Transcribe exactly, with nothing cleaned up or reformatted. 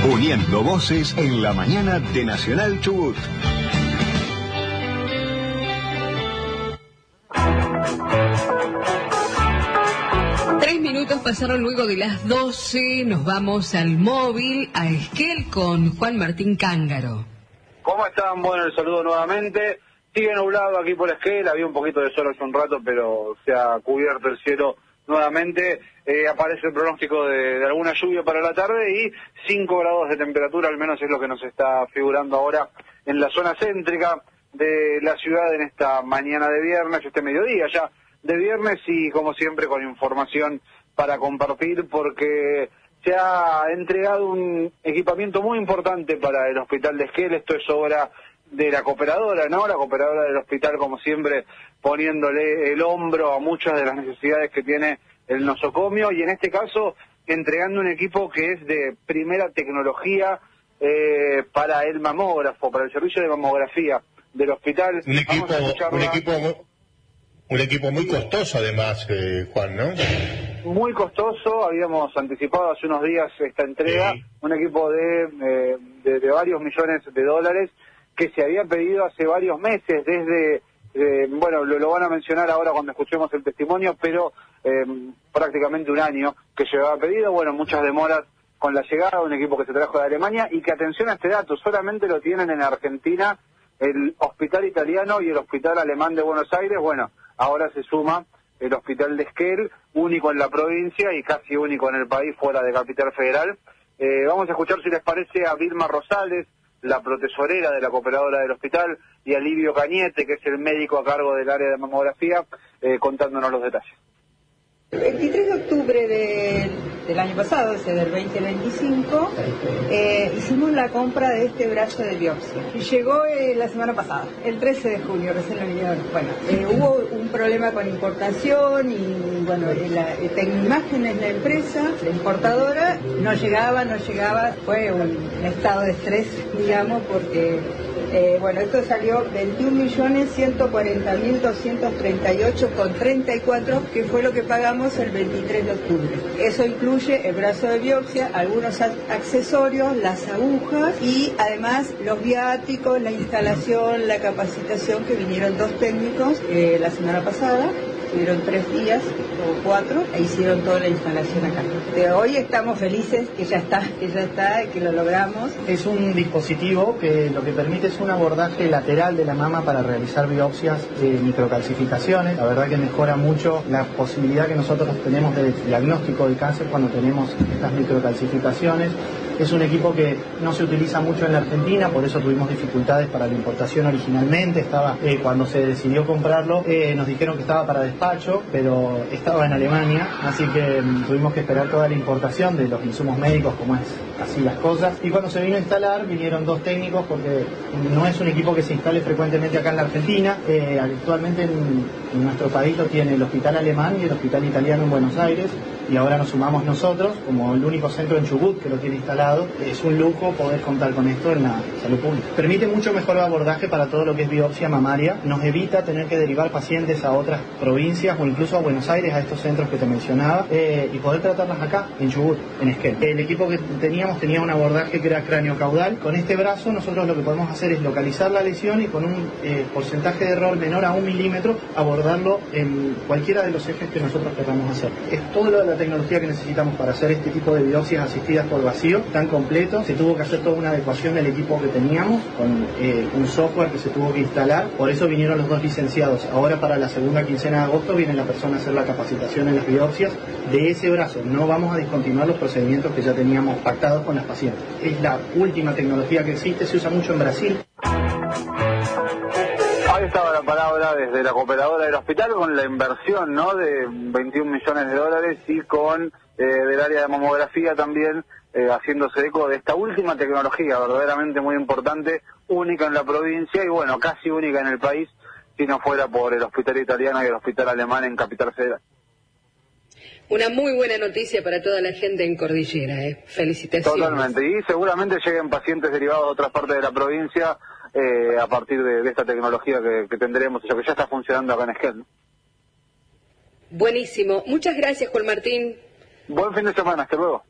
Uniendo voces en la mañana de Nacional Chubut. Tres minutos pasaron luego de las doce. Nos vamos al móvil, a Esquel, con Juan Martín Cángaro. ¿Cómo están? Bueno, el saludo nuevamente. Sigue nublado aquí por Esquel, había un poquito de sol hace un rato, pero se ha cubierto el cielo nuevamente. Eh, aparece el pronóstico de, de alguna lluvia para la tarde y cinco grados de temperatura, al menos es lo que nos está figurando ahora en la zona céntrica de la ciudad en esta mañana de viernes, este mediodía ya de viernes, y como siempre con información para compartir, porque se ha entregado un equipamiento muy importante para el hospital de Esquel. Esto es obra de la cooperadora, ¿no? La cooperadora del hospital, como siempre, poniéndole el hombro a muchas de las necesidades que tiene el nosocomio, y en este caso entregando un equipo que es de primera tecnología eh, para el mamógrafo, para el servicio de mamografía del hospital. Un equipo, un equipo, un equipo muy costoso además, eh, Juan, ¿no? Muy costoso, habíamos anticipado hace unos días esta entrega, sí. Un equipo de, eh, de, de varios millones de dólares que se había pedido hace varios meses, desde, eh, bueno, lo, lo van a mencionar ahora cuando escuchemos el testimonio, pero eh, prácticamente un año que llevaba pedido. Bueno, muchas demoras con la llegada de un equipo que se trajo de Alemania, y que, atención a este dato, solamente lo tienen en Argentina el hospital italiano y el hospital alemán de Buenos Aires. Bueno, ahora se suma el hospital de Esquel, único en la provincia y casi único en el país fuera de Capital Federal. Eh, vamos a escuchar, si les parece, a Vilma Rosales, la protesorera de la cooperadora del hospital, y a Livio Cañete, que es el médico a cargo del área de mamografía, eh, contándonos los detalles. El veintitrés de octubre de, del año pasado, ese del veinte veinticinco, eh, hicimos la compra de este brazo de biopsia. Y llegó eh, la semana pasada, el trece de junio, recién lo vinieron. Bueno, eh, hubo un problema con importación y, bueno, la eh, Tecnoimagen es la empresa, la importadora, no llegaba, no llegaba. Fue un estado de estrés, digamos, porque... Eh, bueno, esto salió veintiún millones ciento cuarenta mil doscientos treinta y ocho con treinta y cuatro, que fue lo que pagamos el veintitrés de octubre. Eso incluye el brazo de biopsia, algunos accesorios, las agujas y además los viáticos, la instalación, la capacitación, que vinieron dos técnicos eh, la semana pasada. Estuvieron tres días o cuatro e hicieron toda la instalación acá. De hoy estamos felices que ya está, que ya está, que lo logramos. Es un dispositivo que lo que permite es un abordaje lateral de la mama para realizar biopsias de microcalcificaciones. La verdad que mejora mucho la posibilidad que nosotros tenemos de diagnóstico de cáncer cuando tenemos estas microcalcificaciones. Es un equipo que no se utiliza mucho en la Argentina, por eso tuvimos dificultades para la importación originalmente. Estaba eh, cuando se decidió comprarlo, eh, nos dijeron que estaba para despacho, pero estaba en Alemania, así que um, tuvimos que esperar toda la importación de los insumos médicos, como es así las cosas. Y cuando se vino a instalar, vinieron dos técnicos, porque no es un equipo que se instale frecuentemente acá en la Argentina. Eh, actualmente en, en nuestro país lo tiene el hospital alemán y el hospital italiano en Buenos Aires, y ahora nos sumamos nosotros como el único centro en Chubut que lo tiene instalado. Es un lujo poder contar con esto en la salud pública. Permite mucho mejor abordaje para todo lo que es biopsia mamaria, nos evita tener que derivar pacientes a otras provincias o incluso a Buenos Aires, a estos centros que te mencionaba, eh, y poder tratarlas acá en Chubut, en Esquel. El equipo que teníamos tenía un abordaje que era cráneo-caudal. Con este brazo nosotros lo que podemos hacer es localizar la lesión y con un eh, porcentaje de error menor a un milímetro abordarlo en cualquiera de los ejes que nosotros queramos hacer. Es toda la tecnología que necesitamos para hacer este tipo de biopsias asistidas por vacío, tan completo. Se tuvo que hacer toda una adecuación del equipo que teníamos con eh, un software que se tuvo que instalar. Por eso vinieron los dos licenciados. Ahora, para la segunda quincena de agosto, viene la persona a hacer la capacitación en las biopsias de ese brazo. No vamos a discontinuar los procedimientos que ya teníamos pactados con las pacientes. Es la última tecnología que existe, se usa mucho en Brasil. Ahí estaba la palabra desde la cooperadora del hospital, con la inversión, ¿no?, de veintiún millones de dólares, y con eh, del área de mamografía también eh, haciéndose eco de esta última tecnología, verdaderamente muy importante, única en la provincia y, bueno, casi única en el país, si no fuera por el hospital italiano y el hospital alemán en Capital Federal. Una muy buena noticia para toda la gente en Cordillera, ¿eh? Felicitaciones. Totalmente, y seguramente lleguen pacientes derivados de otras partes de la provincia eh, a partir de, de esta tecnología que, que tendremos, ya que ya está funcionando acá en Esquel, ¿no? Buenísimo. Muchas gracias, Juan Martín. Buen fin de semana, hasta luego.